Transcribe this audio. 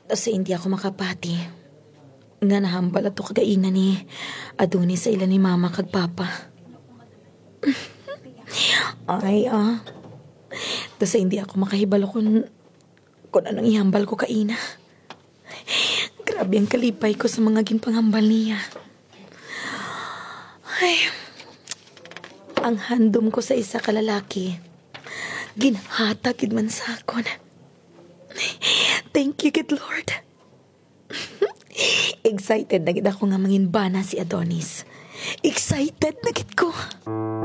Kasi hindi ako makapati. Nga nahambal ato kagaina ni Adonis sa ila ni mama kag papa. Ay, Kasi hindi ako makahibalo kung anong ihambal ko kaina. Grabe ang kalipay ko sa mga ginpanghambal niya. Ay, ang handom ko sa isa ka lalaki, ginhatag gid man sakon. Thank you, good Lord. Excited na gid ako nga manginbana si Adonis. Excited na gid ko.